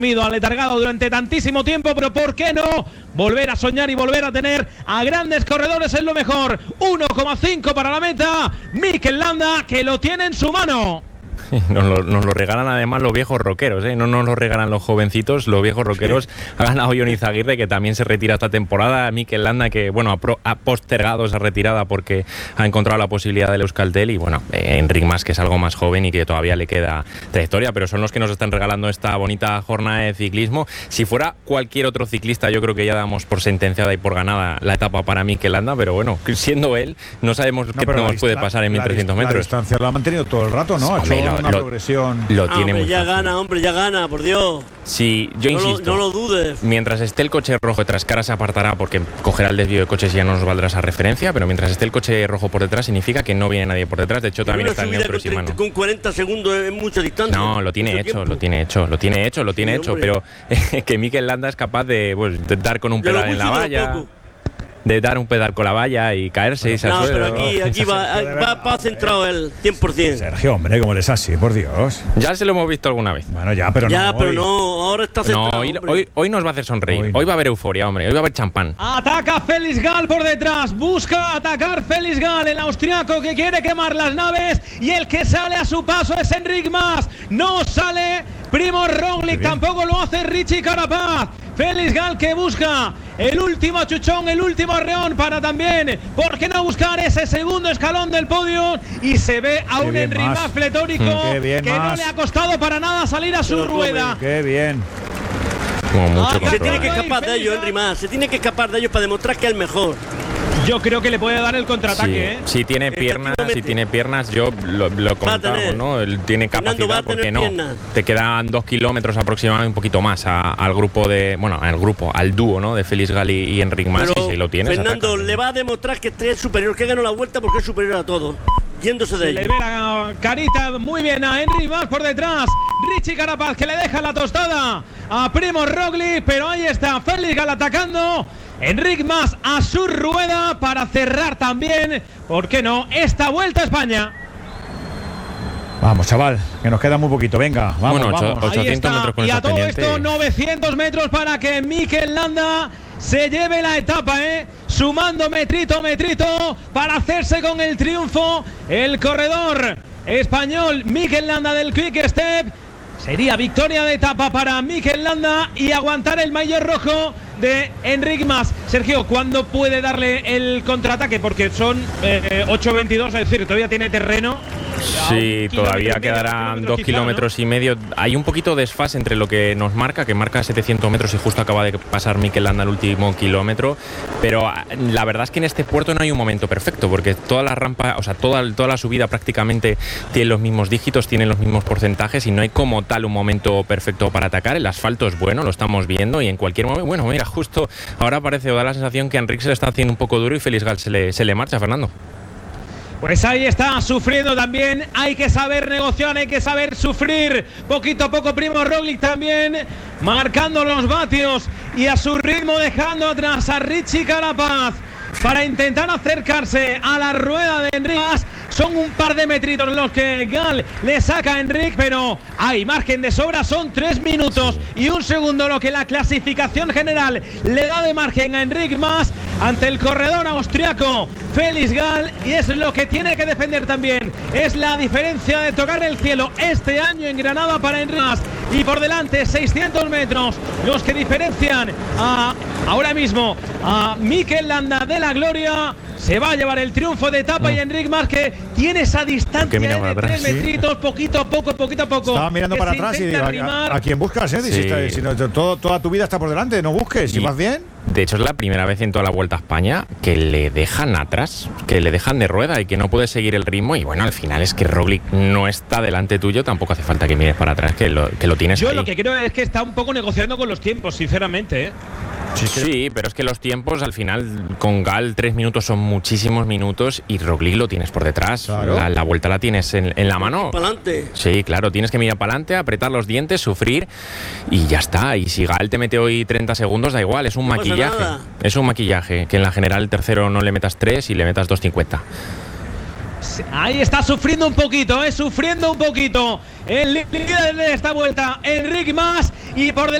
aletargado durante tantísimo tiempo, pero ¿por qué no volver a soñar y volver a tener a grandes corredores? Es lo mejor. 1,5 para la meta. Mikel Landa, que lo tiene en su mano. Nos lo regalan además los viejos rockeros, ¿eh? No nos lo regalan los jovencitos, los viejos rockeros. Ha ganado Jon Izagirre, que también se retira esta temporada. Mikel Landa, que bueno, ha postergado esa retirada porque ha encontrado la posibilidad del Euskaltel. Y bueno, Enric Mas, que es algo más joven y que todavía le queda trayectoria, pero son los que nos están regalando esta bonita jornada de ciclismo. Si fuera cualquier otro ciclista, yo creo que ya damos por sentenciada y por ganada la etapa para Mikel Landa, pero bueno, siendo él, no sabemos qué nos puede pasar en 1300 metros. La distancia lo ha mantenido todo el rato, ¿no? Ha hecho una progresión. Lo tiene muy ya fácil. gana, por Dios. Sí, yo insisto. No lo dudes. Mientras esté el coche rojo detrás, cara se apartará porque cogerá el desvío de coches y ya no nos valdrá esa referencia, pero mientras esté el coche rojo por detrás significa que no viene nadie por detrás. De hecho, también está el neutro y mano. Con 40 segundos es mucha distancia. No, lo tiene hecho, pero que Mikel Landa es capaz de dar con un pedal en la valla. De dar un pedal con la valla y caerse y se No, pero aquí va centrado el 100%. Sergio, hombre, ¿cómo eres así? Por Dios. Ya se lo hemos visto alguna vez. Bueno, ya, pero no, ahora está centrado. No, hoy nos va a hacer sonreír. Hoy va a haber euforia, hombre. Hoy va a haber champán. Ataca Felix Gall por detrás. Busca atacar Felix Gall, el austriaco que quiere quemar las naves. Y el que sale a su paso es Enric Mas. No sale Primož Roglic, tampoco lo hace Richie Carapaz. Felix Gall que busca el último chuchón, el último arreón para también, ¿por qué no buscar ese segundo escalón del podio? Y se ve a un Enric Mas pletórico que no le ha costado para nada salir a su rueda. ¡Qué bien! Se tiene que escapar de ellos, Enric Mas. Se tiene que escapar de ellos para demostrar que es el mejor. Yo creo que le puede dar el contraataque, sí, si tiene piernas, yo lo contamos, ¿no? Él tiene capacidad, porque no. Te quedan 2 kilómetros aproximadamente, un poquito más al grupo al dúo, ¿no? De Felix Gall y Enric Mas, y si lo tienes. Fernando le va a demostrar que es superior, que ganó la vuelta porque es superior a todos. Yéndose de ellos. Le ve la carita muy bien a Enric Mas por detrás. Richie Carapaz que le deja la tostada a Primož Roglic, pero ahí está Felix Gall atacando. Enric Mas a su rueda para cerrar también, ¿por qué no?, esta Vuelta a España. Vamos, chaval, que nos queda muy poquito. Venga, vamos. 800 metros con y esa a todo pendiente. esto 900 metros para que Mikel Landa se lleve la etapa, sumando metrito para hacerse con el triunfo. El corredor español Mikel Landa del Quick Step. Sería victoria de etapa para Mikel Landa y aguantar el maillot rojo de Enric Mas. Sergio, ¿cuándo puede darle el contraataque? Porque son 8.22, es decir, todavía tiene terreno. Sí, todavía quedarán 2 kilómetros y medio. Hay un poquito de desfase entre lo que nos marca, que marca 700 metros y justo acaba de pasar Mikel Landa el último kilómetro. Pero la verdad es que en este puerto no hay un momento perfecto, porque toda la rampa, o sea, toda la subida prácticamente tiene los mismos dígitos, tienen los mismos porcentajes y no hay como tal un momento perfecto para atacar. El asfalto es bueno, lo estamos viendo, y en cualquier momento, bueno, mira, justo ahora parece o da la sensación que a Enric se le está haciendo un poco duro y Felix Gall se le marcha, Fernando. Pues ahí está, sufriendo también. Hay que saber negociar, hay que saber sufrir. Poquito a poco Primož Roglic también marcando los vatios y a su ritmo dejando atrás a Richie Carapaz para intentar acercarse a la rueda de Enric Mas. Son un par de metritos los que Gall le saca a Enric, pero hay margen de sobra, son 3 minutos y 1 segundo lo que la clasificación general le da de margen a Enric Mas ante el corredor austriaco Felix Gall, y es lo que tiene que defender también, es la diferencia de tocar el cielo este año en Granada para Enric Mas, y por delante 600 metros los que diferencian ahora mismo a Mikel Landa de la gloria. Se va a llevar el triunfo de etapa y Enric Mas, que tiene esa distancia de 3 metritos, poquito a poco. Estaba mirando para atrás y digo, ¿a quién buscas? Si no, toda tu vida está por delante, no busques, si vas bien. De hecho, es la primera vez en toda la Vuelta a España que le dejan atrás, que le dejan de rueda y que no puede seguir el ritmo. Y bueno, al final es que Roglic no está delante tuyo, tampoco hace falta que mires para atrás, que lo tienes ahí. Yo lo que creo es que está un poco negociando con los tiempos, sinceramente, Sí, pero es que los tiempos al final con Gall 3 minutos son muchísimos minutos y Roglic lo tienes por detrás. Claro. La vuelta la tienes en la mano. Para adelante. Sí, claro, tienes que mirar para adelante, apretar los dientes, sufrir y ya está. Y si Gall te mete hoy 30 segundos, da igual, es un maquillaje. Es un maquillaje, que en la general el tercero no le metas 3 y le metas 2.50. Ahí está sufriendo un poquito, sufriendo un poquito. El líder de esta vuelta, Enric Mas, y por delante